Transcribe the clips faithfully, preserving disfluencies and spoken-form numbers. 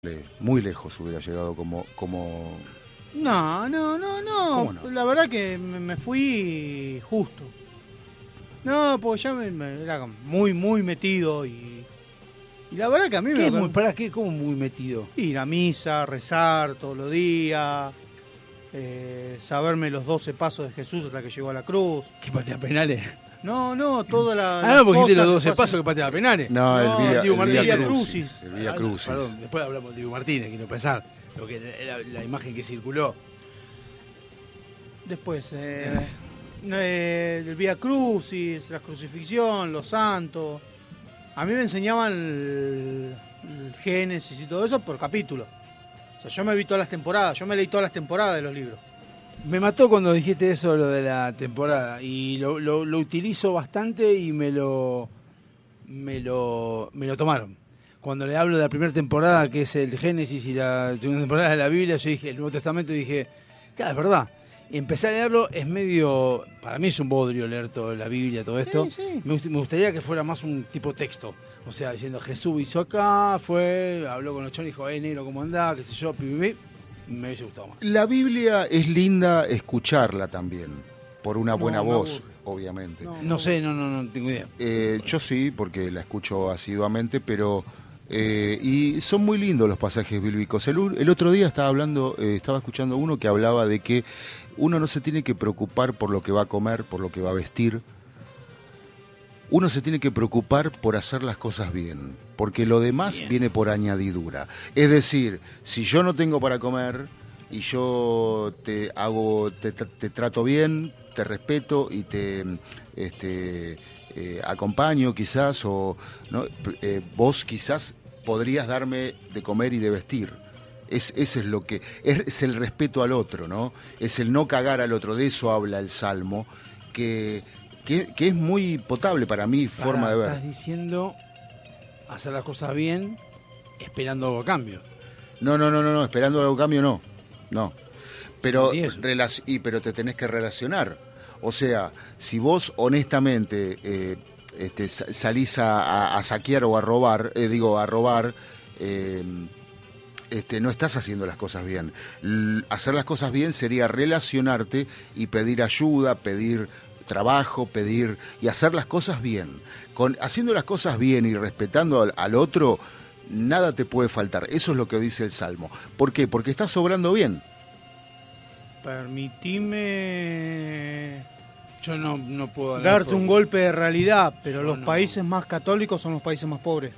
Muy lejos hubiera llegado como... como... No, no, no, no, no. La verdad que me, me fui justo. No, pues ya me, me era muy, muy metido y... Y la verdad que a mí ¿Qué me... muy, ¿Para qué? ¿Cómo muy metido? Ir a misa, rezar todos los días, eh, saberme los doce pasos de Jesús hasta que llegó a la cruz. ¿Qué patea penales? No, no, toda la... Ah, no, porque dijiste los doce que pasos que patea penales. No, el No, Vía, Diego el Martínez. Vía Vía Crucis. Crucis. El Vía Ah, Crucis. Perdón, después hablamos de Diego Martínez, quiero pensar. Lo que, la, la imagen que circuló. Después, eh, eh, el Vía Crucis, la crucifixión, los santos. A mí me enseñaban el, el Génesis y todo eso por capítulo. O sea, yo me vi todas las temporadas, yo me leí todas las temporadas de los libros. Me mató cuando dijiste eso, lo de la temporada. Y lo, lo, lo utilizo bastante y me lo, me lo me lo tomaron. Cuando le hablo de la primera temporada, que es el Génesis, y la segunda temporada de la Biblia, yo dije, el Nuevo Testamento, y dije, claro, es verdad. Y empecé a leerlo, es medio... Para mí es un bodrio leer toda la Biblia, todo esto. Sí, sí. Me, gust- me gustaría que fuera más un tipo texto. O sea, diciendo, Jesús hizo acá, fue, habló con los chones, dijo, eh, negro, ¿cómo andás? Qué sé yo, pi, pi, pi. Me hubiese gustado más. La Biblia es linda escucharla también, por una No, buena me voz, aburre. obviamente. No. No sé, no, no, no tengo idea. Eh, yo sí, porque la escucho asiduamente, pero... Eh, y son muy lindos los pasajes bíblicos. El, el otro día estaba hablando, eh, estaba escuchando uno que hablaba de que uno no se tiene que preocupar por lo que va a comer, por lo que va a vestir. Uno se tiene que preocupar por hacer las cosas bien, porque lo demás Bien. viene por añadidura. Es decir, si yo no tengo para comer y yo te hago, te, te trato bien, te respeto y te este, eh, acompaño quizás, o ¿no? eh, vos quizás podrías darme de comer y de vestir. Es, ese es lo que es, es el respeto al otro, ¿no? Es el no cagar al otro. De eso habla el Salmo, que, que, que es muy potable para mí, forma Pará, de ver. Estás diciendo hacer las cosas bien, esperando algo a cambio. No, no, no, no, no, esperando algo a cambio no. No. Pero, Y eso. relac- y, pero te tenés que relacionar. O sea, si vos honestamente eh, este, sa- salís a, a- a saquear o a robar, eh, digo, a robar, eh, este, no estás haciendo las cosas bien. L- hacer las cosas bien sería relacionarte y pedir ayuda, pedir trabajo, pedir y hacer las cosas bien. Con, haciendo las cosas bien y respetando al, al otro, nada te puede faltar. Eso es lo que dice el Salmo. ¿Por qué? Porque estás obrando bien. Permitime Yo no, no puedo hablar darte por- un golpe de realidad, pero Yo los no. países más católicos son los países más pobres.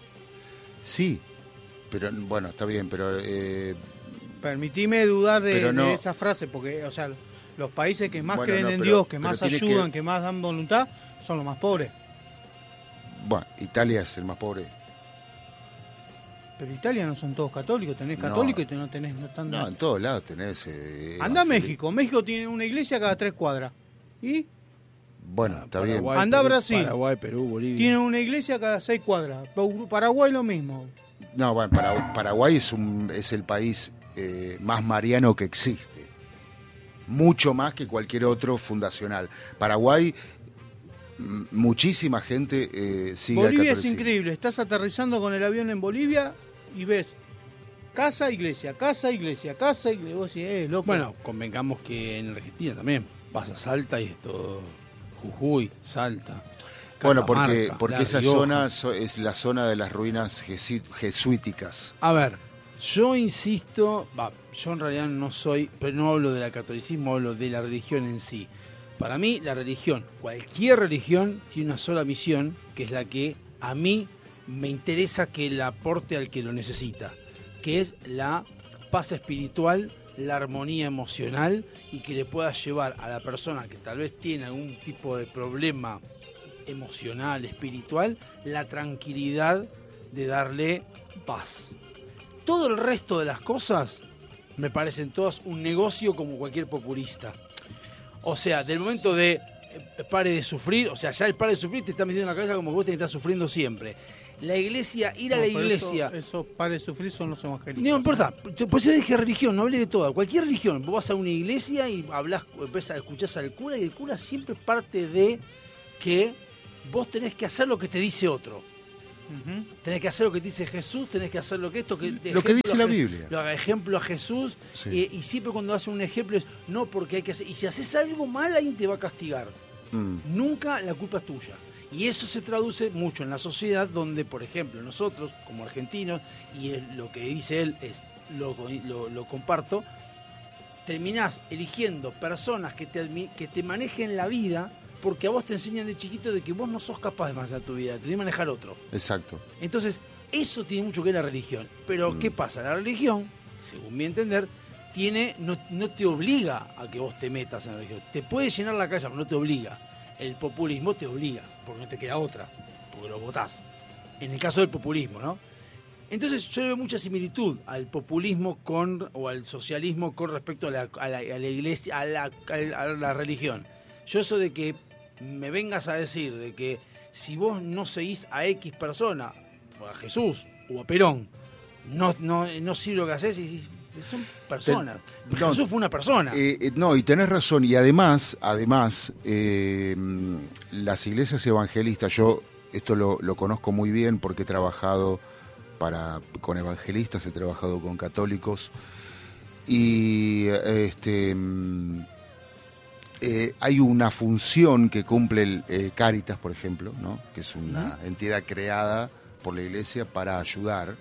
Sí, pero bueno, está bien, pero eh, Permitime dudar de, Pero no- de esa frase, porque, o sea, los países que más Bueno, creen no, en pero- Dios, que pero más tiene ayudan, que- que... más dan voluntad, son los más pobres. bueno, Italia es el más pobre. Pero Italia no son todos católicos, tenés No. católicos y te no tenés... No están- No, en todos lados tenés... Eh, Anda a evangeli- México, México tiene una iglesia cada tres cuadras. ¿Y? Bueno, está bien. Paraguay, Andá a Perú, Brasil. Paraguay, Perú, Bolivia. Tiene una iglesia cada seis cuadras. Paraguay lo mismo. No, bueno, Para- Paraguay es, un, es el país eh, más mariano que existe. Mucho más que cualquier otro fundacional. Paraguay, m- muchísima gente eh, sigue al Bolivia es catolicismo. increíble. Estás aterrizando con el avión en Bolivia y ves casa, iglesia, casa, iglesia, casa, iglesia. Vos decís, eh, loco. Bueno, convengamos que en Argentina también vas a Salta y es todo Jujuy, Salta. Bueno, porque, Catamarca, porque La esa Rioja. zona so- es la zona de las ruinas jesu- jesuíticas. A ver, yo insisto, va, yo en realidad no soy, pero no hablo del catolicismo, hablo de la religión en sí. Para mí, la religión, cualquier religión, tiene una sola misión, que es la que a mí me interesa que la aporte al que lo necesita, que es la paz espiritual, la armonía emocional y que le pueda llevar a la persona que tal vez tiene algún tipo de problema emocional, espiritual, la tranquilidad de darle paz. Todo el resto de las cosas me parecen todas un negocio como cualquier populista. O sea, del momento de eh, pare de sufrir, o sea, ya el pare de sufrir te está metiendo en la cabeza como que vos tenés que estar sufriendo siempre. La iglesia, ir a No, la pero iglesia... Eso, eso para de sufrir son los evangélicos. No importa, por eso dije religión, no hablé de toda. Cualquier religión, vos vas a una iglesia y hablas, empezás a escuchar al cura y el cura siempre parte de que vos tenés que hacer lo que te dice otro. Ujú. Tenés que hacer lo que te dice Jesús, tenés que hacer lo que esto, que Lo que dice la a Je- Biblia. Lo haga ejemplo a Jesús, Sí. y, y siempre cuando hace un ejemplo es no porque hay que hacer. Y si haces algo mal, alguien te va a castigar. Mm. Nunca la culpa es tuya. Y eso se traduce mucho en la sociedad, donde, por ejemplo, nosotros, como argentinos, y él- lo que dice él es lo, lo, lo comparto, terminás eligiendo personas que te, admi- que te manejen la vida, porque a vos te enseñan de chiquito de que vos no sos capaz de manejar tu vida, te tiene que manejar otro. Exacto. Entonces, eso tiene mucho que ver la religión. Pero, Mm. ¿qué pasa? La religión, según mi entender, tiene, no, no te obliga a que vos te metas en la religión. Te puede llenar la cabeza, pero no te obliga. El populismo te obliga, porque no te queda otra, porque lo votás. En el caso del populismo, ¿no? Entonces, yo le veo mucha similitud al populismo con, o al socialismo con respecto a la, a la, a la iglesia, a la, a la religión. Yo eso de que me vengas a decir de que si vos no seguís a X persona, a Jesús o a Perón, no, no, no sirve lo que haces, y decís, son personas. Te- no, Jesús fue una persona. Eh, eh, no, y tenés razón. Y además, además, eh, las iglesias evangelistas, yo esto lo, lo conozco muy bien porque he trabajado para, con evangelistas, he trabajado con católicos. Y eh, este mm, eh, hay una función que cumple el eh, Cáritas, por ejemplo, ¿no? Que es una Ujú. entidad creada por la iglesia para ayudar.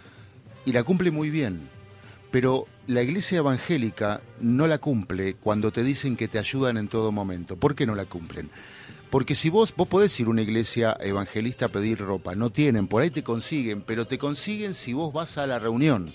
Y la cumple muy bien. Pero la iglesia evangélica no la cumple cuando te dicen que te ayudan en todo momento. ¿Por qué no la cumplen? Porque si vos, vos podés ir a una iglesia evangelista a pedir ropa, no tienen, por ahí te consiguen, pero te consiguen si vos vas a la reunión,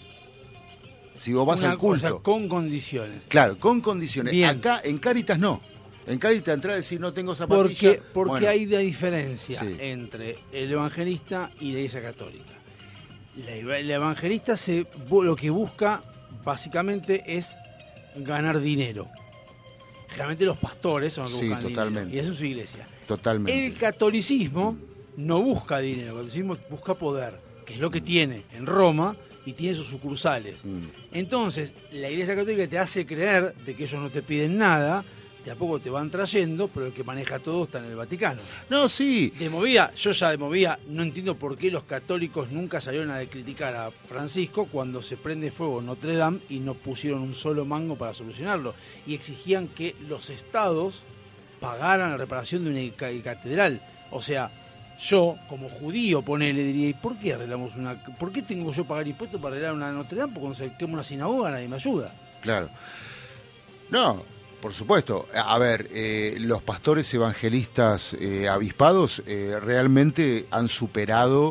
si vos vas Una al culto. cosa con condiciones. Claro, con condiciones. Bien. Acá en Cáritas no. En Cáritas entrás a decir no tengo zapatillas. Porque, porque Bueno, hay una diferencia Sí. entre el evangelista y la iglesia católica. La, el evangelista se, bu- lo que busca básicamente es ganar dinero. Generalmente los pastores son los que Sí, buscan totalmente. dinero. Y eso es su iglesia. Totalmente. El catolicismo no busca dinero, el catolicismo busca poder, que es lo que tiene en Roma y tiene sus sucursales. Mm. Entonces, la iglesia católica te hace creer de que ellos no te piden nada, de a poco te van trayendo, pero el que maneja todo está en el Vaticano. No, sí. De movida, yo ya de movida no entiendo por qué los católicos nunca salieron a criticar a Francisco cuando se prende fuego Notre Dame y no pusieron un solo mango para solucionarlo. Y exigían que los estados pagaran la reparación de una ca- catedral. O sea, yo como judío, ponele, diría, ¿y por qué arreglamos una... ¿Por qué tengo yo que pagar impuestos para arreglar una Notre Dame? Porque cuando se quema una sinagoga nadie me ayuda. Claro. No, por supuesto. A ver, eh, los pastores evangelistas eh, avispados eh, realmente han superado,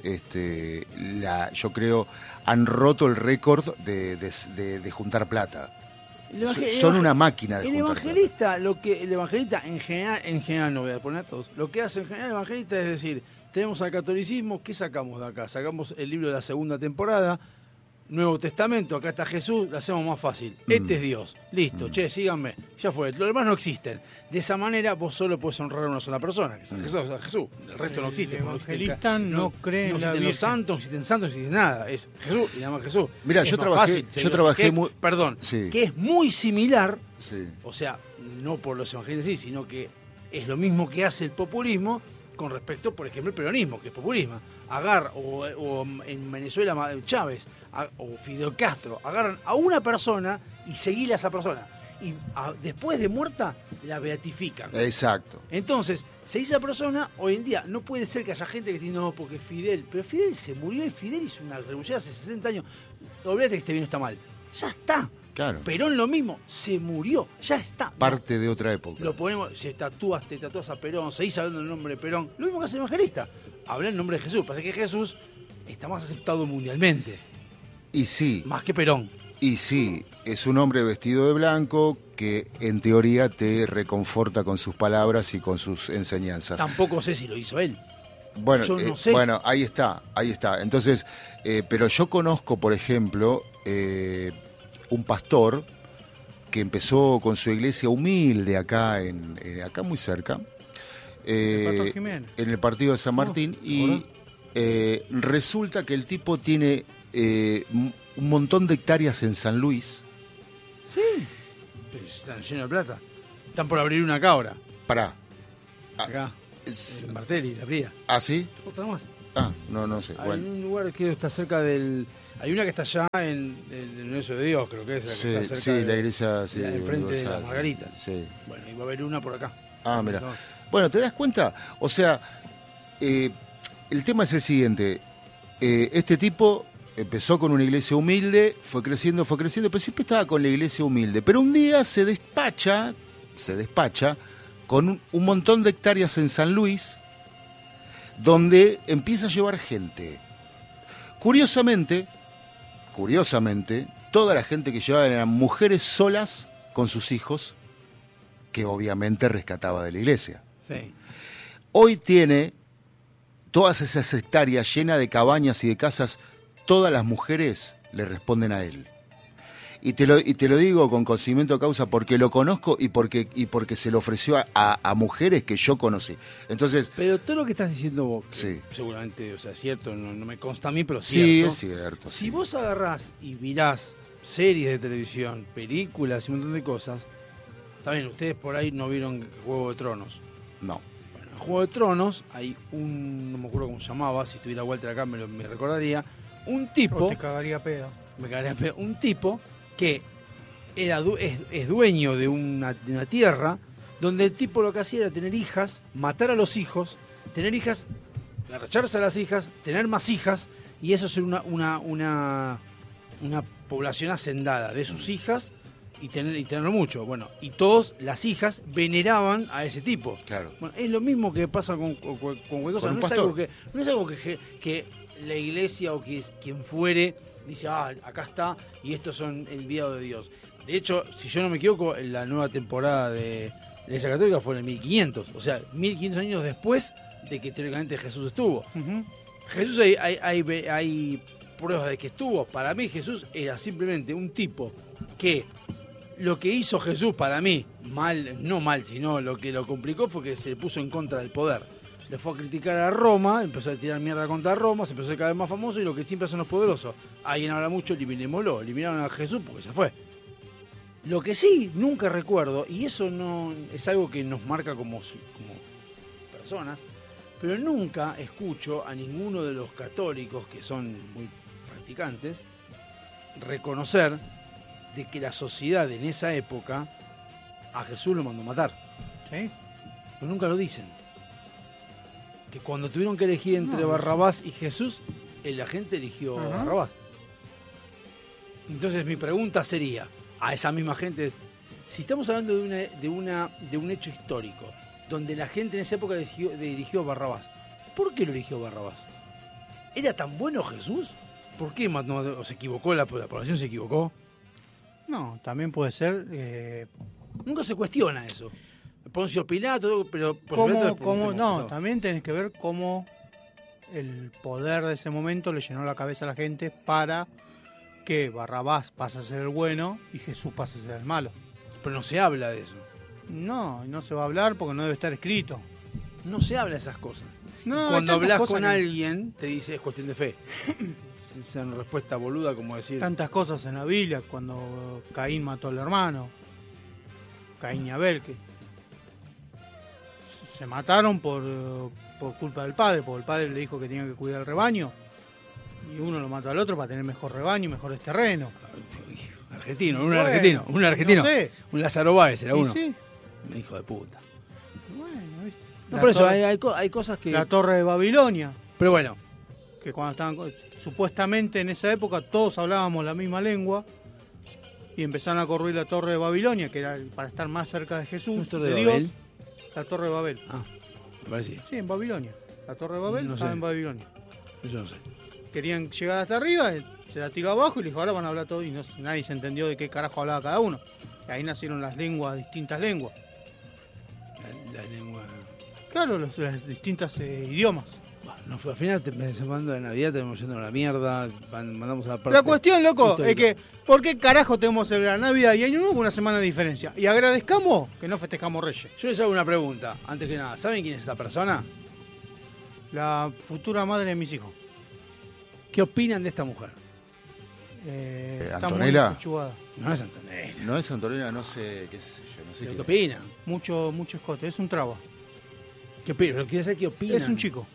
este, la, yo creo, han roto el récord de, de- de- de juntar plata. El evangel- Son el una evangel- máquina de El juntar evangelista, lo que el evangelista en general, en general no voy a poner a todos, lo que hace en general el evangelista es decir, tenemos al catolicismo, ¿qué sacamos de acá? Sacamos el libro de la segunda temporada, Nuevo Testamento, acá está Jesús, lo hacemos más fácil. Mm. Este es Dios, listo, Mm. che, síganme, ya fue, los demás no existen. De esa manera vos solo podés honrar a una sola persona, que es a Mm. Jesús, a Jesús. El resto no El existe. porque existe el evangelista ca- no cree en no la existen los Virgen. santos, no existen santos, no existe nada. Es Jesús y nada más Jesús. Mirá, Es yo más trabajé- fácil, yo señor, trabajé que- muy- Perdón, Sí. que es muy similar. Sí. O sea, no por los evangelistas sí, sino que es lo mismo que hace el populismo con respecto, por ejemplo, al peronismo, que es populismo. Agarra, o, o en Venezuela Ma- Chávez, a- o Fidel Castro, agarran a una persona y seguirle a esa persona. Y a- después de muerta, la beatifican. Exacto. Entonces, se dice esa persona, hoy en día, no puede ser que haya gente que diga, no, porque Fidel, pero Fidel se murió y Fidel hizo una revolución hace sesenta años. Olvídate que este bien está mal. Ya está. Claro. Perón lo mismo, se murió, ya está. Parte de otra época. Lo ponemos, si tatúas, te tatúas a Perón, seguís hablando el nombre de Perón. Lo mismo que hace el evangelista. Habla el nombre de Jesús. Pasa que Jesús está más aceptado mundialmente, Y sí, más que Perón. y sí, es un hombre vestido de blanco que en teoría te reconforta con sus palabras y con sus enseñanzas. Tampoco sé si lo hizo él. Bueno, Yo no eh, sé. bueno, ahí está, ahí está. Entonces, eh, pero yo conozco, por ejemplo, eh, un pastor que empezó con su iglesia humilde acá, en, eh, acá muy cerca, eh, El pastor Jiménez. en el partido de San Martín, Oh, y ¿ahora? eh, resulta que el tipo tiene eh, m- un montón de hectáreas en San Luis. Sí. Pero están llenos de plata. Están por abrir una cabra. Pará. Ah, Acá. es- En Martelli, la fría. ¿Ah, sí? Otra más. Ah, no, no sé. Hay Bueno. un lugar que está cerca del... Hay una que está allá en el Universo de Dios, creo que es la que Sí, está cerca sí, de, la iglesia... Sí, la enfrente de las universal, Margaritas. Sí. Bueno, y va a haber una por acá. Ah, mira. Bueno, ¿te das cuenta? O sea, eh, el tema es el siguiente. Eh, este tipo empezó con una iglesia humilde, fue creciendo, fue creciendo, pero siempre estaba con la iglesia humilde. Pero un día se despacha, se despacha, con un, un montón de hectáreas en San Luis, donde empieza a llevar gente. Curiosamente, curiosamente, toda la gente que llevaban eran mujeres solas con sus hijos, que obviamente rescataba de la iglesia. Sí. Hoy tiene todas esas hectáreas llenas de cabañas y de casas, todas las mujeres le responden a él. Y te lo, y te lo digo con conocimiento de causa porque lo conozco y porque, y porque se lo ofreció a, a, a mujeres que yo conocí. Entonces, Pero todo lo que estás diciendo vos, Sí. seguramente, o sea, es cierto, no, no me consta a mí, pero es sí, cierto. es cierto. Si sí. vos agarrás y mirás series de televisión, películas y un montón de cosas, está bien, ustedes por ahí no vieron Juego de Tronos. No. Bueno, en Juego de Tronos hay un, no me acuerdo cómo se llamaba, si estuviera Walter acá me, lo, me recordaría, un tipo, O te cagaría pedo. me cagaría pedo, un tipo que era du- es, es dueño de una, de una tierra donde el tipo lo que hacía era tener hijas, matar a los hijos, tener hijas, agacharse a las hijas, tener más hijas, y eso es una, una, una, una población hacendada de sus hijas y tener y tenerlo mucho. Bueno, y todas las hijas veneraban a ese tipo. Claro. Bueno, es lo mismo que pasa con, con, con cualquier cosa. Con un No es, pastor. algo que, no es algo que, que, que la iglesia o que quien fuere dice, ah, acá está y estos son enviados de Dios. De hecho, si yo no me equivoco, en la nueva temporada de la Iglesia Católica fue en el mil quinientos. O sea, mil quinientos años después de que teóricamente Jesús estuvo. Uh-huh. Jesús hay, hay, hay, hay pruebas de que estuvo. Para mí Jesús era simplemente un tipo que lo que hizo Jesús para mí, mal, no mal, sino lo que lo complicó fue que se puso en contra del poder. Le fue a criticar a Roma, empezó a tirar mierda contra Roma, se empezó a ser cada vez más famoso y lo que siempre hacen los poderosos. Alguien habla mucho, eliminémoslo, eliminaron a Jesús porque ya fue. Lo que sí, nunca recuerdo, y eso no es algo que nos marca como, como personas, pero nunca escucho a ninguno de los católicos que son muy practicantes reconocer de que la sociedad en esa época a Jesús lo mandó matar. ¿Sí? Pero nunca lo dicen. Que cuando tuvieron que elegir entre No, Barrabás y Jesús, la gente eligió Ajá. Barrabás. Entonces mi pregunta sería a esa misma gente es, si estamos hablando de una, de una de un hecho histórico donde la gente en esa época eligió, eligió Barrabás, ¿por qué lo eligió Barrabás? ¿Era tan bueno Jesús? ¿Por qué mató? ¿O se equivocó? ¿La, la población se equivocó? No, también puede ser. Eh, Nunca se cuestiona eso. Poncio Pilato, pero... por cómo, supuesto, es por un cómo- tema no, pasado. también tenés que ver cómo el poder de ese momento le llenó la cabeza a la gente para que Barrabás pase a ser el bueno y Jesús pase a ser el malo. Pero no se habla de eso. No, no se va a hablar porque no debe estar escrito. No se habla de esas cosas. No, hay Cuando tantas hablas cosas con que- alguien, te dice es cuestión de fe. Esa es una respuesta boluda como decir... Tantas cosas en la Biblia, cuando Caín mató al hermano, Caín y Abel, que se mataron por, por culpa del padre, porque el padre le dijo que tenía que cuidar el rebaño, y uno lo mató al otro para tener mejor rebaño y mejores terrenos. Argentino, un Bueno, argentino, un argentino. no sé. Un Lázaro Báez era Y uno. sí, Un hijo de puta. bueno, ¿viste? No, La por eso torre- hay, hay, co- hay cosas que... La torre de Babilonia, Pero bueno, que cuando estaban, co- supuestamente en esa época todos hablábamos la misma lengua, y empezaron a construir la torre de Babilonia, que era el- para estar más cerca de Jesús, ¿no es Torre de de Dios. Babel? La torre de Babel. Ah, me parecía. Sí, en Babilonia. La torre de Babel No estaba sé. en Babilonia. Yo no sé. Querían llegar hasta arriba, él se la tiró abajo y le dijo, ahora van a hablar todo, y no, nadie se entendió de qué carajo hablaba cada uno. Y ahí nacieron las lenguas, distintas lenguas. La, la lengua... Claro, los, las distintas eh, idiomas. Bueno, no fue, al final te pensando de Navidad, te yendo a la mierda, van- mandamos a la parte... La cuestión, loco, histórica. es que, ¿por qué carajo tenemos que celebrar Navidad y Año Nuevo una semana de diferencia? Y agradezcamos que no festejamos Reyes. Yo les hago una pregunta, antes que nada. ¿Saben quién es esta persona? La futura madre de mis hijos. ¿Qué opinan de esta mujer? Eh, Eh, está ¿Antonella? muy pechugada. No es Antonella. No es Antonella, no sé, qué sé yo, no sé ¿Pero qué. ¿Qué opinan? Mucho, mucho escote, es un traba. ¿Qué opinan? Quiero saber qué opinan. Es un chico.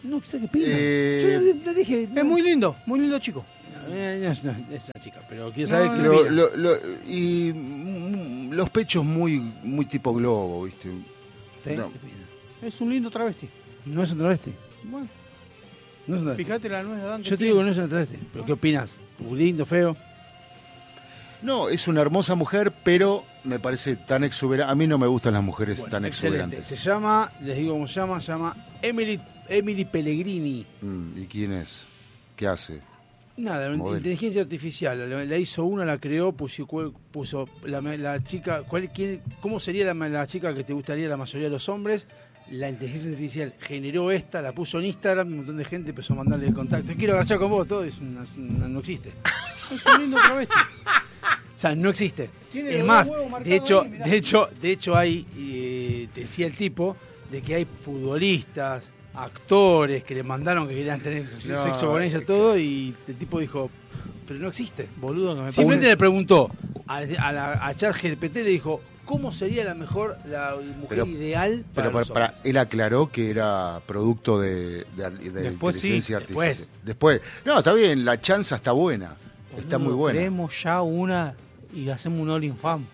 No sé qué opina. Eh, Yo no, no dije. Es muy lindo, muy lindo chico. Eh, no, es, una, es una chica, pero quiero saber No, qué no. Lo- opina. lo- lo- y mm, los pechos muy, muy tipo globo, ¿viste? ¿Sí? no. ¿Qué opina? Es un lindo travesti. No es un travesti. Bueno, No es un travesti. fíjate la nuez de Adán. que Yo te tiene. digo que no es un travesti. ¿Pero qué opinas? ¿Lindo, feo? No, es una hermosa mujer, pero me parece tan exuberante. A mí no me gustan las mujeres Bueno, tan excelente. exuberantes. Se llama, les digo cómo se llama, se llama Emily, Emily Pellegrini. Mm, ¿Y quién es? ¿Qué hace? Nada, Modelo. inteligencia artificial. La, la hizo una, la creó, puso, puso la, la chica. ¿cuál, quién, ¿Cómo sería la, la chica que te gustaría la mayoría de los hombres? La inteligencia artificial generó esta, la puso en Instagram, un montón de gente empezó a mandarle contacto. Quiero agachar con vos, todo es una- una- no existe. Es un lindo travesti. O sea, no existe. Tiene Es los más, huevos marcados de hecho, ahí, mirá. de hecho, de hecho hay, eh, decía el tipo, de que hay futbolistas, actores que le mandaron que querían tener No, sexo con ella, es todo, y el tipo dijo, pero no existe. Boludo que me Simplemente pone- le preguntó a, a, la, a ChatGPT, le dijo, ¿cómo sería la mejor, la mujer Pero- ideal para Pero los para, para- hombres? él aclaró que era producto de, de, de Después sí, inteligencia después. artificial. Después. No, está bien, la chanza está buena. Está Boludo, muy buena. Creemos ya una y hacemos un all infam.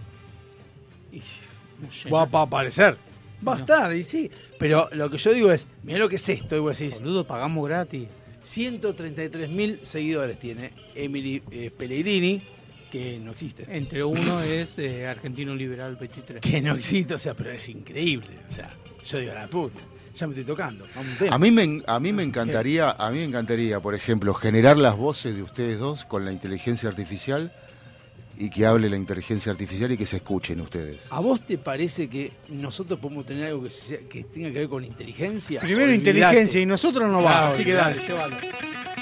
Va, va a aparecer. Va a No. estar, y sí. Pero lo que yo digo es, mira lo que es esto, y vos decís, Boludo, pagamos gratis. ciento treinta y tres mil seguidores tiene Emily eh, Pellegrini, que no existe. Entre uno es eh, Argentino Liberal veintitrés. Que no existe, o sea, pero es increíble. O sea, yo digo, la puta, ya me estoy tocando. Vamos a un tema. A mí me, a mí me encantaría, a mí me encantaría, por ejemplo, generar las voces de ustedes dos con la inteligencia artificial y que hable la inteligencia artificial y que se escuchen ustedes. ¿A vos te parece que nosotros podemos tener algo que, se- que tenga que ver con inteligencia? Primero Olvidate. inteligencia y nosotros no Claro, vamos. Así que dale, claro. llévalo.